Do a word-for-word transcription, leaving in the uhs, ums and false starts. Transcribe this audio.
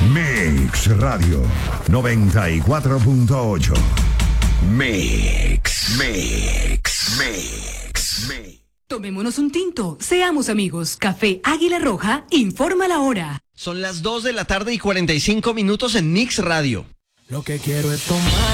Mix Radio noventa y cuatro punto ocho. Mix, Mix, Mix, Mix. Tomémonos un tinto, seamos amigos. Café Águila Roja informa la hora. Son las dos de la tarde y cuarenta y cinco minutos en Mix Radio. Lo que quiero es tomar